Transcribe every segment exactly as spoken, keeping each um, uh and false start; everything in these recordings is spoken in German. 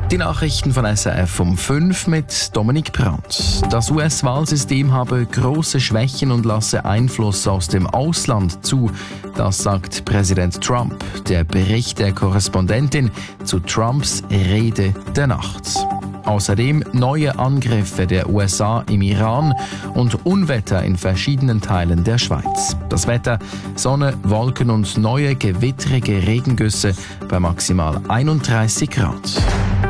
Die Nachrichten von S R F um fünf mit Dominik Brandt. Das U S-Wahlsystem habe große Schwächen und lasse Einfluss aus dem Ausland zu. Das sagt Präsident Trump. Der Bericht der Korrespondentin zu Trumps Rede der Nacht. Außerdem neue Angriffe der U S A im Iran und Unwetter in verschiedenen Teilen der Schweiz. Das Wetter: Sonne, Wolken und neue gewittrige Regengüsse bei maximal einunddreißig Grad.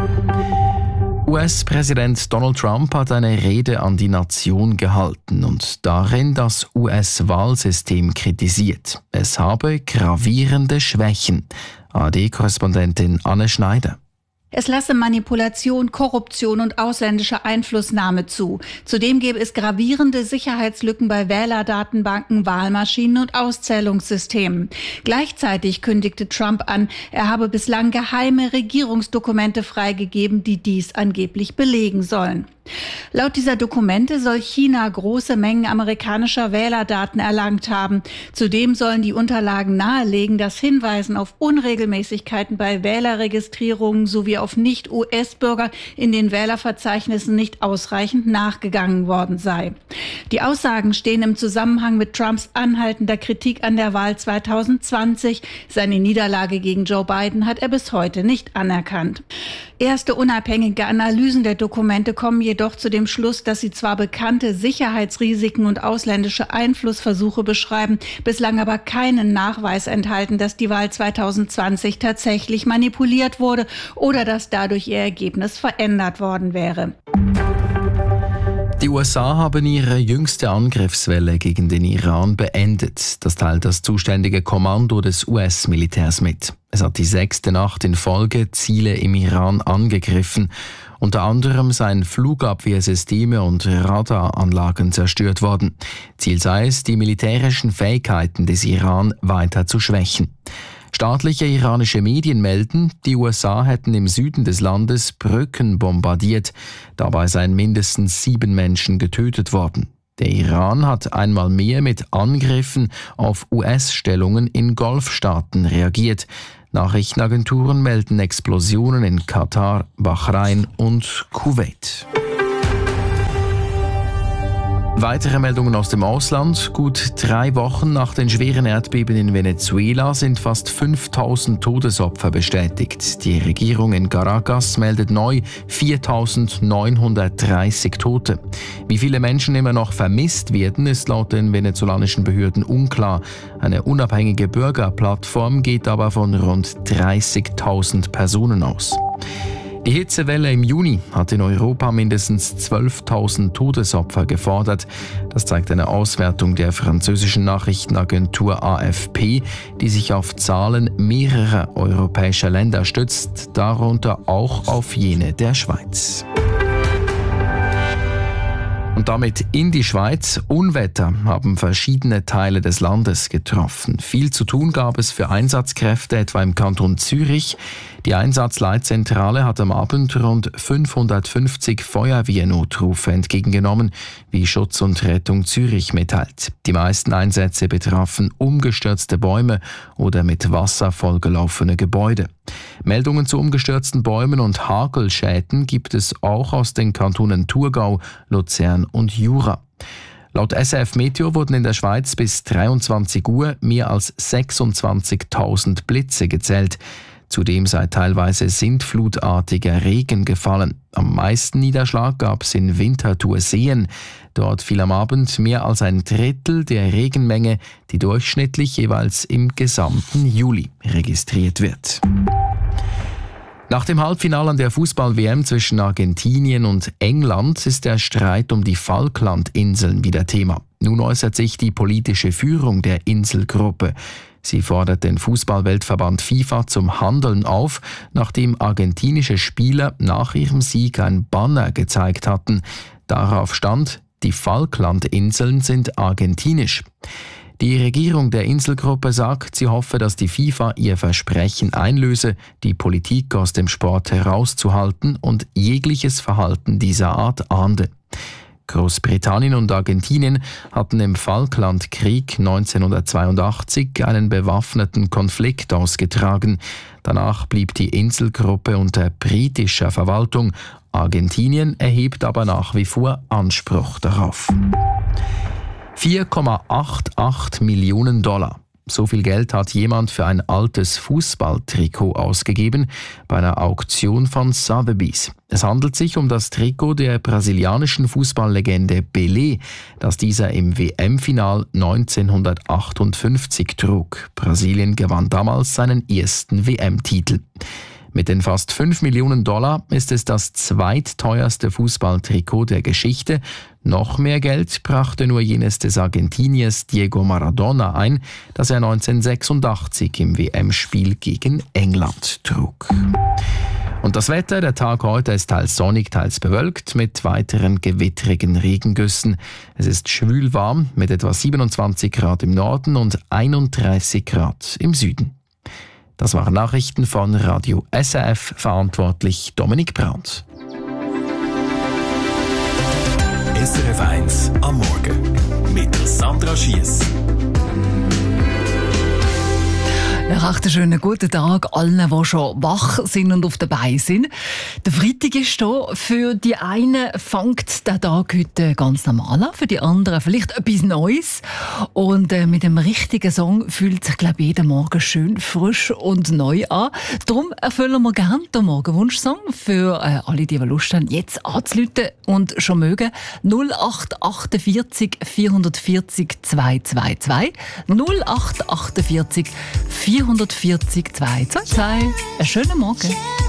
U S-Präsident Donald Trump hat eine Rede an die Nation gehalten und darin das U S-Wahlsystem kritisiert. Es habe gravierende Schwächen. A D-Korrespondentin Anne Schneider. Es lasse Manipulation, Korruption und ausländische Einflussnahme zu. Zudem gäbe es gravierende Sicherheitslücken bei Wählerdatenbanken, Wahlmaschinen und Auszählungssystemen. Gleichzeitig kündigte Trump an, er habe bislang geheime Regierungsdokumente freigegeben, die dies angeblich belegen sollen. Laut dieser Dokumente soll China große Mengen amerikanischer Wählerdaten erlangt haben. Zudem sollen die Unterlagen nahelegen, dass Hinweisen auf Unregelmäßigkeiten bei Wählerregistrierungen sowie auf Nicht-U S-Bürger in den Wählerverzeichnissen nicht ausreichend nachgegangen worden sei. Die Aussagen stehen im Zusammenhang mit Trumps anhaltender Kritik an der Wahl zweitausendzwanzig. Seine Niederlage gegen Joe Biden hat er bis heute nicht anerkannt. Erste unabhängige Analysen der Dokumente kommen jedoch zu dem Schluss, dass sie zwar bekannte Sicherheitsrisiken und ausländische Einflussversuche beschreiben, bislang aber keinen Nachweis enthalten, dass die Wahl zweitausendzwanzig tatsächlich manipuliert wurde oder dass dadurch ihr Ergebnis verändert worden wäre. Die U S A haben ihre jüngste Angriffswelle gegen den Iran beendet. Das teilt das zuständige Kommando des U S-Militärs mit. Es hat die sechste Nacht in Folge Ziele im Iran angegriffen. Unter anderem seien Flugabwehrsysteme und Radaranlagen zerstört worden. Ziel sei es, die militärischen Fähigkeiten des Iran weiter zu schwächen. Staatliche iranische Medien melden, die U S A hätten im Süden des Landes Brücken bombardiert. Dabei seien mindestens sieben Menschen getötet worden. Der Iran hat einmal mehr mit Angriffen auf U S-Stellungen in Golfstaaten reagiert. Nachrichtenagenturen melden Explosionen in Katar, Bahrain und Kuwait. Weitere Meldungen aus dem Ausland. Gut drei Wochen nach den schweren Erdbeben in Venezuela sind fast fünftausend Todesopfer bestätigt. Die Regierung in Caracas meldet neu viertausendneunhundertdreißig Tote. Wie viele Menschen immer noch vermisst werden, ist laut den venezolanischen Behörden unklar. Eine unabhängige Bürgerplattform geht aber von rund dreißigtausend Personen aus. Die Hitzewelle im Juni hat in Europa mindestens zwölftausend Todesopfer gefordert. Das zeigt eine Auswertung der französischen Nachrichtenagentur A F P, die sich auf Zahlen mehrerer europäischer Länder stützt, darunter auch auf jene der Schweiz. Und damit in die Schweiz. Unwetter haben verschiedene Teile des Landes getroffen. Viel zu tun gab es für Einsatzkräfte, etwa im Kanton Zürich. Die Einsatzleitzentrale hat am Abend rund fünfhundertfünfzig Feuerwehrnotrufe entgegengenommen, wie Schutz und Rettung Zürich mitteilt. Die meisten Einsätze betrafen umgestürzte Bäume oder mit Wasser vollgelaufene Gebäude. Meldungen zu umgestürzten Bäumen und Hagelschäden gibt es auch aus den Kantonen Thurgau, Luzern und Jura. Laut S R F Meteo wurden in der Schweiz bis dreiundzwanzig Uhr mehr als sechsundzwanzigtausend Blitze gezählt. Zudem sei teilweise sintflutartiger Regen gefallen. Am meisten Niederschlag gab es in Winterthur-Seen. Dort fiel am Abend mehr als ein Drittel der Regenmenge, die durchschnittlich jeweils im gesamten Juli registriert wird. Nach dem Halbfinale an der Fußball-W M zwischen Argentinien und England ist der Streit um die Falklandinseln wieder Thema. Nun äußert sich die politische Führung der Inselgruppe. Sie fordert den Fußballweltverband FIFA zum Handeln auf, nachdem argentinische Spieler nach ihrem Sieg ein Banner gezeigt hatten. Darauf stand: Die Falklandinseln sind argentinisch. Die Regierung der Inselgruppe sagt, sie hoffe, dass die FIFA ihr Versprechen einlöse, die Politik aus dem Sport herauszuhalten und jegliches Verhalten dieser Art ahnde. Großbritannien und Argentinien hatten im Falklandkrieg neunzehnhundertzweiundachtzig einen bewaffneten Konflikt ausgetragen. Danach blieb die Inselgruppe unter britischer Verwaltung. Argentinien erhebt aber nach wie vor Anspruch darauf. vier Komma achtundachtzig Millionen Dollar. So viel Geld hat jemand für ein altes Fußballtrikot ausgegeben bei einer Auktion von Sotheby's. Es handelt sich um das Trikot der brasilianischen Fußballlegende Pelé, das dieser im W M-Final neunzehnhundertachtundfünfzig trug. Brasilien gewann damals seinen ersten W M-Titel. Mit den fast fünf Millionen Dollar ist es das zweitteuerste Fußballtrikot der Geschichte. Noch mehr Geld brachte nur jenes des Argentiniers Diego Maradona ein, das er neunzehnhundertsechsundachtzig im W M-Spiel gegen England trug. Und das Wetter, der Tag heute ist teils sonnig, teils bewölkt mit weiteren gewittrigen Regengüssen. Es ist schwül warm mit etwa siebenundzwanzig Grad im Norden und einunddreißig Grad im Süden. Das waren Nachrichten von Radio S R F, verantwortlich Dominik Brandt. S R F eins am Morgen mit Sandra Schiess. Einen recht schönen guten Tag allen, die schon wach sind und auf der Beine sind. Der Freitag ist da. Für die einen fängt der Tag heute ganz normal an, für die anderen vielleicht etwas Neues. Und äh, mit dem richtigen Song fühlt sich, glaube ich, jeder Morgen schön frisch und neu an. Darum erfüllen wir gerne den Morgenwunschsong für äh, alle, die Lust haben, jetzt anzurufen und schon mögen. null acht achtundvierzig vierhundertvierzig zweihundertzweiundzwanzig null acht achtundvierzig vierhundertvierzig zweihundertzweiundzwanzig. Einen schönen Morgen.